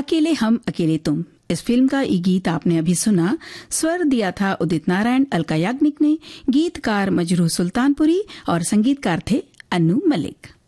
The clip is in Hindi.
अकेले हम अकेले तुम। इस फिल्म का ये गीत आपने अभी सुना। स्वर दिया था उदित नारायण, अलका याग्निक ने। गीतकार मजरूह सुल्तानपुरी और संगीतकार थे अन्नू मलिक।